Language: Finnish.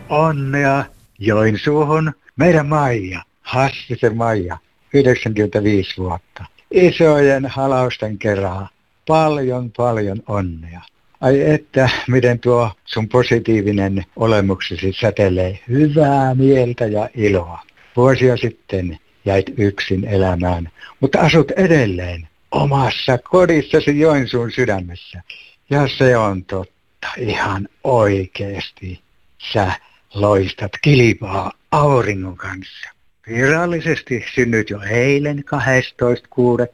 onnea Joensuuhun. Meidän Maija, Hassisen Maija, 95 vuotta. Isojen halausten kerran. Paljon onnea. Ai että, miten tuo sun positiivinen olemuksesi säteilee hyvää mieltä ja iloa. Vuosia sitten jäit yksin elämään, mutta asut edelleen omassa kodissasi Joensuun sydämessä. Ja se on totta, ihan oikeesti. Sä loistat kilpaa auringon kanssa. Virallisesti synnyt jo eilen 12.6.